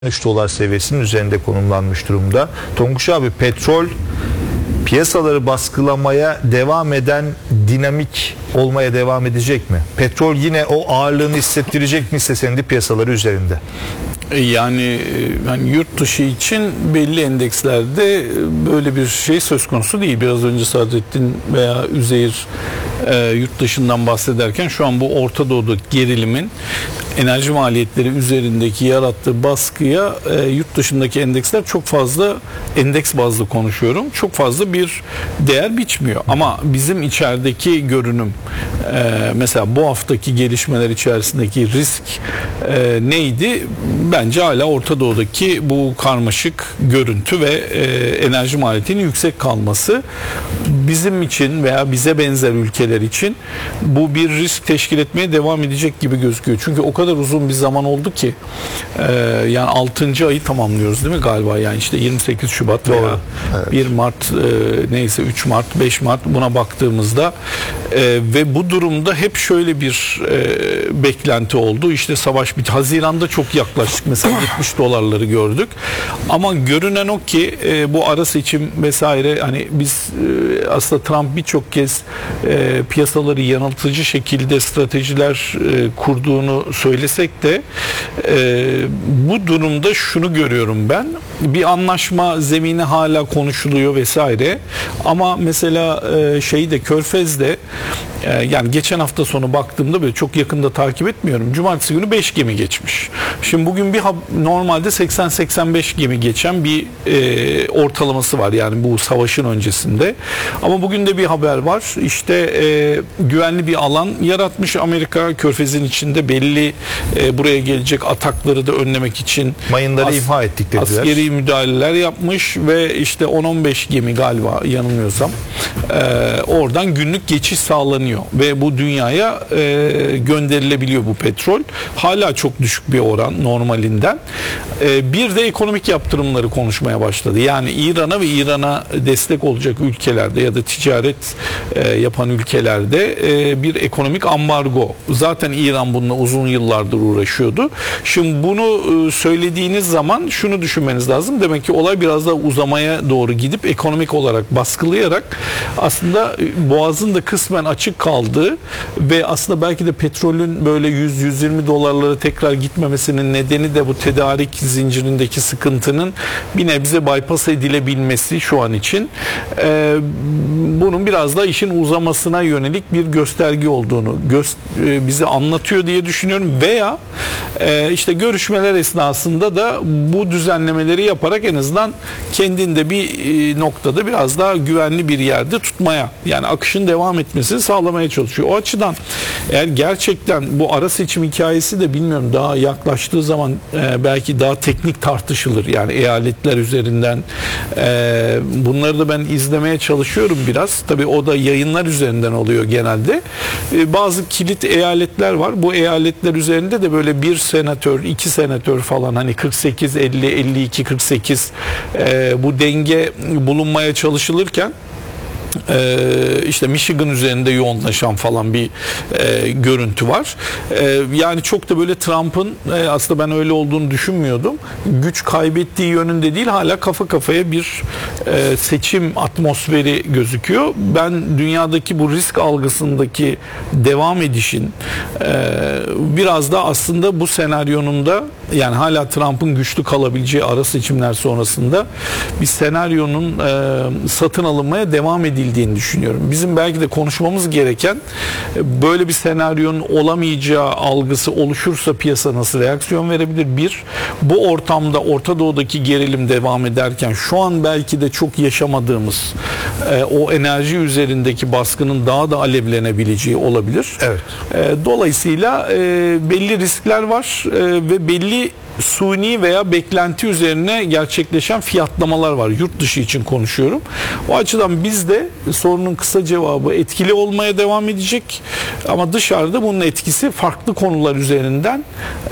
$3 seviyesinin üzerinde konumlanmış durumda. Tonguç abi, petrol piyasaları baskılamaya devam eden, dinamik olmaya devam edecek mi? Petrol yine o ağırlığını hissettirecek mi hisse senedi piyasaları üzerinde? Yani yurt dışı için belli endekslerde böyle bir şey söz konusu değil. Biraz önce Sadrettin veya Üzeyir yurt dışından bahsederken şu an bu Orta Doğu'daki gerilimin enerji maliyetleri üzerindeki yarattığı baskıya yurt dışındaki endeksler çok fazla, endeks bazlı konuşuyorum, çok fazla bir değer biçmiyor. Ama bizim içerideki görünüm, mesela bu haftaki gelişmeler içerisindeki risk neydi? Bence hala Orta Doğu'daki bu karmaşık görüntü ve enerji maliyetinin yüksek kalması bizim için veya bize benzer ülkeler için bu bir risk teşkil etmeye devam edecek gibi gözüküyor. Çünkü o kadar uzun bir zaman oldu ki yani 6. ayı tamamlıyoruz değil mi galiba? Yani işte 28 Şubat veya evet. 1 Mart neyse 3 Mart 5 Mart buna baktığımızda ve bu durumda hep şöyle bir beklenti oldu. İşte savaş bitti. Haziran'da çok yaklaştık. Mesela $70 gördük. Ama görünen o ki bu ara seçim vesaire, hani biz aslında Trump birçok kez piyasaları yanıltıcı şekilde stratejiler kurduğunu söylesek de bu durumda şunu görüyorum ben. Bir anlaşma zemini hala konuşuluyor vesaire. Ama mesela şeyi de Körfez'de yani geçen hafta sonu baktığımda böyle çok yakında takip etmiyorum. Cumartesi günü 5 gemi geçmiş. Şimdi bugün normalde 80-85 gemi geçen bir ortalaması var. Yani bu savaşın öncesinde. Ama bugün de bir haber var. İşte güvenli bir alan yaratmış Amerika. Körfez'in içinde belli buraya gelecek atakları da önlemek için mayınları imha ettik dediler. Askeri müdahaleler yapmış ve işte 10-15 gemi galiba yanılmıyorsam oradan günlük geçiş sağlanıyor ve bu dünyaya gönderilebiliyor bu petrol. Hala çok düşük bir oran normalinden. Bir de ekonomik yaptırımları konuşmaya başladı. Yani İran'a ve İran'a destek olacak ülkelerde ya da ticaret yapan ülkelerde bir ekonomik ambargo. Zaten İran bununla uzun yıllardır uğraşıyordu. Şimdi bunu söylediğiniz zaman şunu düşünmeniz lazım. Demek ki olay biraz daha uzamaya doğru gidip ekonomik olarak baskılayarak aslında boğazın da kısmen açık kaldığı ve aslında belki de petrolün böyle $100-120 tekrar gitmemesinin nedeni de bu tedarik zincirindeki sıkıntının bir nebze bypass edilebilmesi şu an için. Bunun biraz da işin uzamasına yönelik bir gösterge olduğunu bize anlatıyor diye düşünüyorum. Veya işte görüşmeler esnasında da bu düzenlemeleri yaparak en azından kendinde bir noktada biraz daha güvenli bir yerde tutmaya, yani akışın devam etmesini sağlamaya çalışıyor. O açıdan eğer gerçekten bu ara seçim hikayesi de bilmiyorum daha yaklaştığı zaman belki daha teknik tartışılır. Yani eyaletler üzerinden bunları da ben izlemeye çalışıyorum biraz. Tabii o da yayınlar üzerinden oluyor genelde. Bazı kilit eyaletler var. Bu eyaletler üzerinde de böyle bir senatör, 2 senatör falan, hani 48, 50, 52, 48 bu denge bulunmaya çalışılırken işte Michigan üzerinde yoğunlaşan falan bir görüntü var. Yani çok da böyle Trump'ın aslında ben öyle olduğunu düşünmüyordum. Güç kaybettiği yönünde değil, hala kafa kafaya bir seçim atmosferi gözüküyor. Ben dünyadaki bu risk algısındaki devam edişin biraz da aslında bu senaryonun da, yani hala Trump'ın güçlü kalabileceği ara seçimler sonrasında bir senaryonun satın alınmaya devam edildiğini düşünüyorum. Bizim belki de konuşmamız gereken, böyle bir senaryonun olamayacağı algısı oluşursa piyasa nasıl reaksiyon verebilir? Bir, bu ortamda Orta Doğu'daki gerilim devam ederken şu an belki de çok yaşamadığımız o enerji üzerindeki baskının daha da alevlenebileceği olabilir. Evet. Dolayısıyla belli riskler var ve belli suni veya beklenti üzerine gerçekleşen fiyatlamalar var. Yurt dışı için konuşuyorum. O açıdan bizde sorunun kısa cevabı etkili olmaya devam edecek. Ama dışarıda bunun etkisi farklı konular üzerinden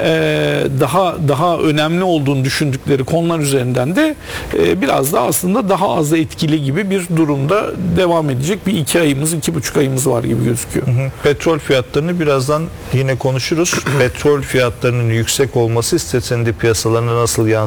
daha önemli olduğunu düşündükleri konular üzerinden de biraz da aslında daha az etkili gibi bir durumda devam edecek bir 2 ayımız, 2,5 ayımız var gibi gözüküyor. Petrol fiyatlarını birazdan yine konuşuruz. Petrol fiyatlarının yüksek olması istatistik senedi piyasalarına nasıl